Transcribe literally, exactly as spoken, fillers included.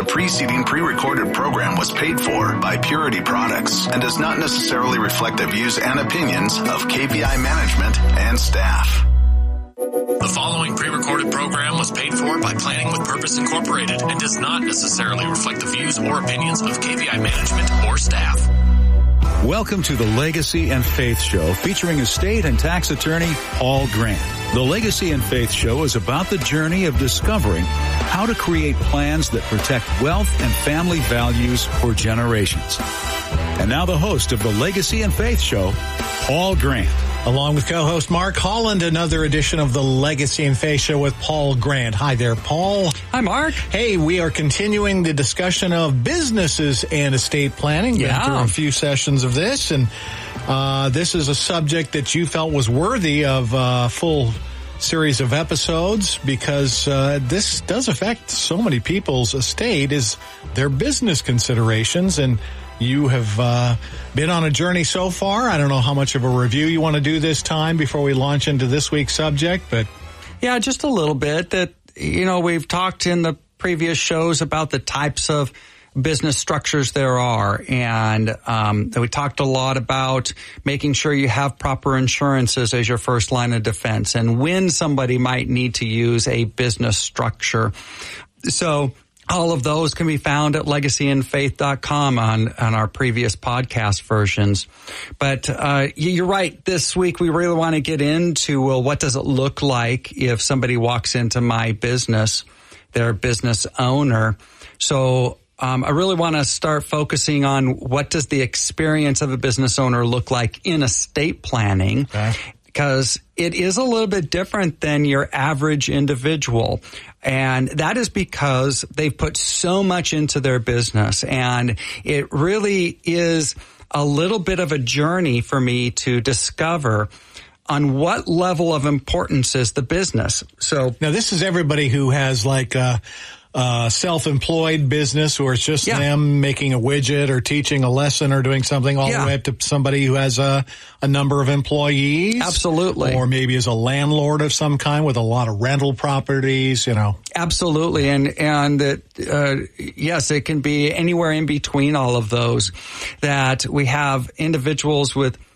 The preceding pre-recorded program was paid for by Purity Products and does not necessarily reflect the views and opinions of K P I management and staff. The following pre-recorded program was paid for by Planning with Purpose Incorporated and does not necessarily reflect the views or opinions of K P I management or staff. Welcome to the Legacy and Faith Show, featuring estate and tax attorney Paul Grant. The Legacy and Faith Show is about the journey of discovering how to create plans that protect wealth and family values for generations. And now the host of the Legacy and Faith Show, Paul Grant. Along with co-host Mark Holland, another edition of the Legacy and Faith Show with Paul Grant. Hi there, Paul. Hi, Mark. Hey, we are continuing the discussion of businesses and estate planning. Yeah. Been through a few sessions of this, and uh, this is a subject that you felt was worthy of a full series of episodes because uh, this does affect so many people's estate, is their business considerations, and you have uh, been on a journey so far. I don't know how much of a review you want to do this time before we launch into this week's subject, but yeah, just a little bit. That, you know, we've talked in the previous shows about the types of business structures there are, and um, we talked a lot about making sure you have proper insurances as your first line of defense, and when somebody might need to use a business structure. So all of those can be found at legacy and faith dot com on, on our previous podcast versions. But uh, you're right. This week, we really want to get into, well, what does it look like if somebody walks into my business, they're a business owner. So um, I really want to start focusing on what does the experience of a business owner look like in estate planning. Okay. Because it is a little bit different than your average individual. And that is because they've put so much into their business. And it really is a little bit of a journey for me to discover on what level of importance is the business. So now this is everybody who has like a, a self-employed business, or it's just yeah. them making a widget or teaching a lesson or doing something, all yeah. the way up to somebody who has a, a number of employees. Absolutely. Or maybe is a landlord of some kind with a lot of rental properties, you know. Absolutely. And, and it, uh, yes, it can be anywhere in between all of those, that we have individuals with